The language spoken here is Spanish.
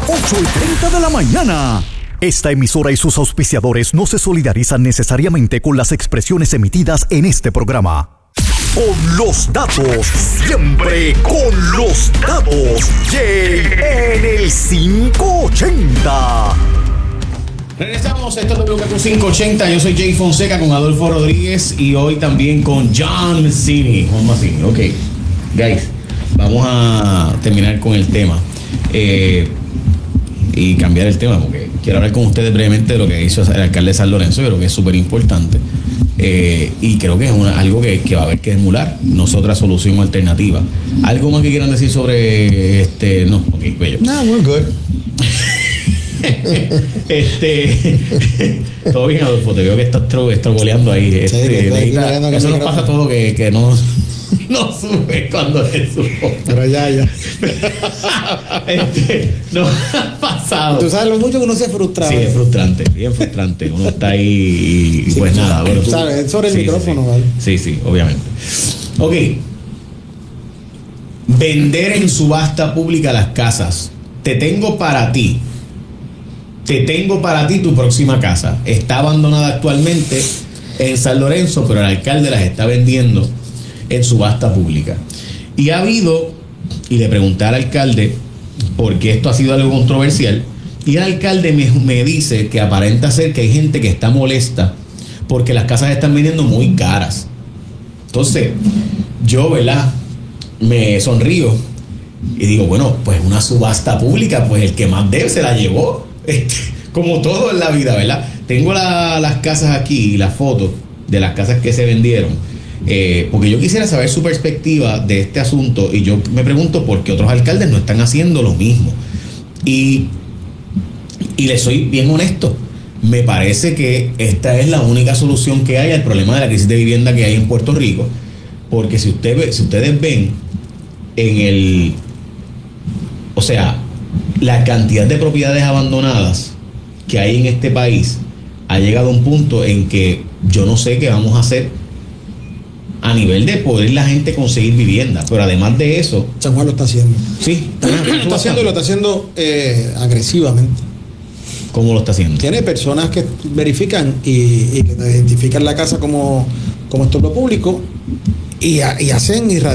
8:30 de la mañana. Esta emisora y sus auspiciadores no se solidarizan necesariamente con las expresiones emitidas en este programa. Con los datos, siempre con los datos. Jay en el 580. Regresamos, esto es WKQ 580. Yo soy Jay Fonseca con Adolfo Rodríguez y hoy también con John Mazzini. Ok, guys, vamos a terminar con el tema y cambiar el tema porque quiero hablar con ustedes brevemente de lo que hizo el alcalde de San Lorenzo. Yo creo que es súper importante y creo que es algo que va a haber que emular. No es otra solución o alternativa. ¿Algo más que quieran decir sobre No, ok, bello. No, we're good. Todo bien, Adolfo, te veo que estás estrogoleando ahí. Eso nos pasa todo que no sube cuando se sube. Pero ya. No ha pasado. Tú sabes lo mucho que uno se frustra. Sí, es frustrante, bien frustrante. Uno está ahí y pues nada. Bueno, tú sabes, sobre el micrófono, ¿vale? Sí, obviamente. Ok. Vender en subasta pública las casas. Te tengo para ti tu próxima casa. Está abandonada actualmente en San Lorenzo, pero el alcalde las está vendiendo en subasta pública. Y ha habido, y le pregunté al alcalde, porque esto ha sido algo controversial, y el alcalde me dice que aparenta ser que hay gente que está molesta porque las casas están vendiendo muy caras. Entonces, yo, ¿verdad?, me sonrío y digo, bueno, pues una subasta pública, pues el que más debe se la llevó. Como todo en la vida, ¿verdad? Tengo las casas aquí, las fotos de las casas que se vendieron, porque yo quisiera saber su perspectiva de este asunto y yo me pregunto por qué otros alcaldes no están haciendo lo mismo. Y les soy bien honesto, me parece que esta es la única solución que hay al problema de la crisis de vivienda que hay en Puerto Rico, porque si ustedes ven la cantidad de propiedades abandonadas que hay en este país ha llegado a un punto en que yo no sé qué vamos a hacer a nivel de poder la gente conseguir vivienda, pero además de eso, San Juan lo está haciendo. Sí, lo está haciendo agresivamente. ¿Cómo lo está haciendo? Tiene personas que verifican y que identifican la casa como estorbo público y hacen